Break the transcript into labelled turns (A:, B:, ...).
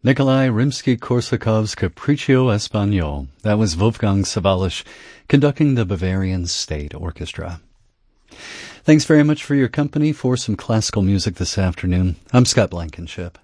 A: Nikolai Rimsky-Korsakov's Capriccio Espagnol. That was Wolfgang Sawallisch conducting the Bavarian State Orchestra. Thanks very much for your company for some classical music this afternoon. I'm Scott Blankenship.